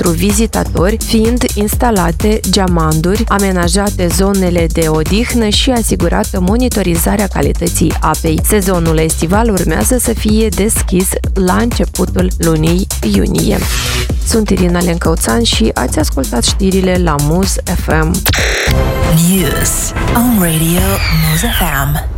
pentru vizitatori, fiind instalate geamanduri, amenajate zonele de odihnă și asigurată monitorizarea calității apei. Sezonul estival urmează să fie deschis la începutul lunii iunie. Sunt Irina Lencăuțan și ați ascultat știrile la Muz FM. News on Radio Muz FM.